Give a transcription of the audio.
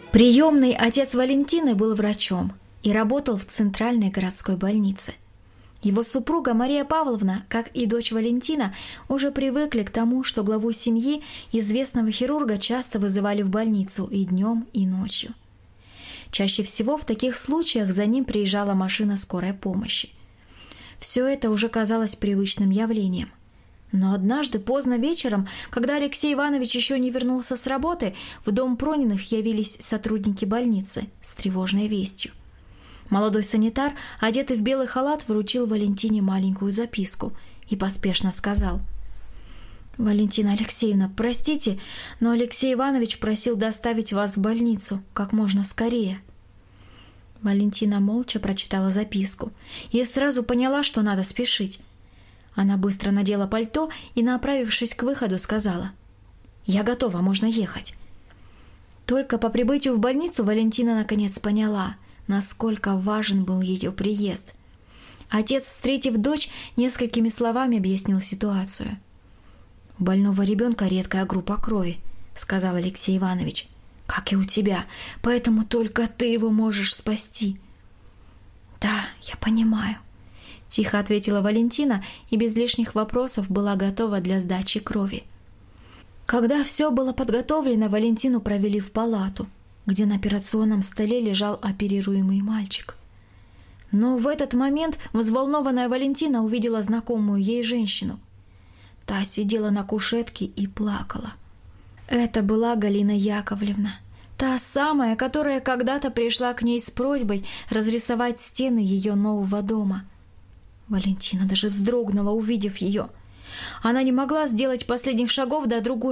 Приемный отец Валентины был врачом и работал в центральной городской больнице. Его супруга Мария Павловна, как и дочь Валентина, уже привыкли к тому, что главу семьи, известного хирурга, часто вызывали в больницу и днем, и ночью. Чаще всего в таких случаях за ним приезжала машина скорой помощи. Все это уже казалось привычным явлением. Но однажды поздно вечером, когда Алексей Иванович еще не вернулся с работы, в дом Прониных явились сотрудники больницы с тревожной вестью. Молодой санитар, одетый в белый халат, вручил Валентине маленькую записку и поспешно сказал: «Валентина Алексеевна, простите, но Алексей Иванович просил доставить вас в больницу как можно скорее». Валентина молча прочитала записку и сразу поняла, что надо спешить. Она быстро надела пальто и, направившись к выходу, сказала: «Я готова, можно ехать». Только по прибытию в больницу Валентина наконец поняла, насколько важен был ее приезд. Отец, встретив дочь, несколькими словами объяснил ситуацию. «У больного ребенка редкая группа крови», — сказал Алексей Иванович, — «как и у тебя, поэтому только ты его можешь спасти». «Да, я понимаю», — тихо ответила Валентина и без лишних вопросов была готова для сдачи крови. Когда все было подготовлено, Валентину провели в палату, где на операционном столе лежал оперируемый мальчик. Но в этот момент взволнованная Валентина увидела знакомую ей женщину. Та сидела на кушетке и плакала. Это была Галина Яковлевна, та самая, которая когда-то пришла к ней с просьбой разрисовать стены ее нового дома. Валентина даже вздрогнула, увидев ее. Она не могла сделать последних шагов до другой